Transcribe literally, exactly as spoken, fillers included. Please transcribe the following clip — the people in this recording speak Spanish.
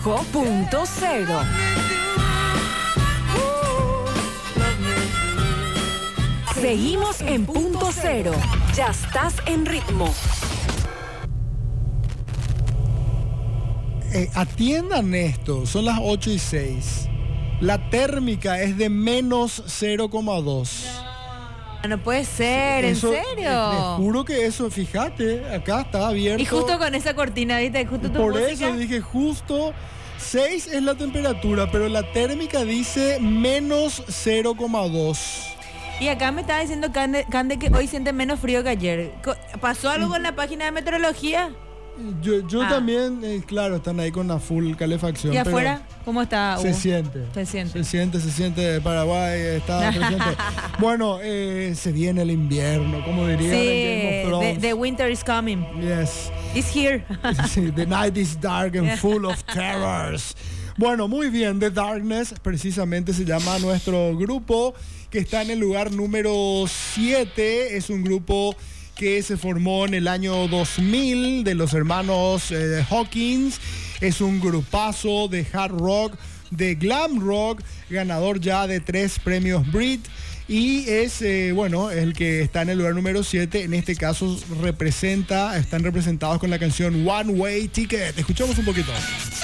cinco punto cero. Seguimos en punto cero. Ya estás en ritmo. Eh, atiendan esto, son las ocho y seis. La térmica es de menos cero coma dos. No, no puede ser, Eso, ¿en serio? Te, te juro que eso, fíjate, acá está abierto. Y justo con esa cortina, ¿viste? Justo tu Por música. eso dije justo seis es la temperatura, pero la térmica dice menos cero coma dos. Y acá me estaba diciendo Cande, Cande que hoy siente menos frío que ayer. ¿Pasó algo en la página de meteorología? Yo, yo Ah. también, eh, claro, están ahí con la full calefacción. ¿Y pero afuera? ¿Cómo está? Se Hugo? siente. Se siente. Se siente, se siente. Paraguay está presente. Bueno, eh, se viene el invierno, como dirían Sí, en Game of the, Thrones. the winter is coming. Yes. It's here. Sí, the night is dark and full of terrors. Bueno, muy bien. The Darkness precisamente se llama nuestro grupo, que está en el lugar número siete. Es un grupo que se formó en el año dos mil de los hermanos eh, Hawkins. Es un grupazo de hard rock, de glam rock, ganador ya de tres premios Brit. Y es, eh, bueno, el que está en el lugar número siete. En este caso representa, están representados con la canción One Way Ticket. Escuchamos un poquito.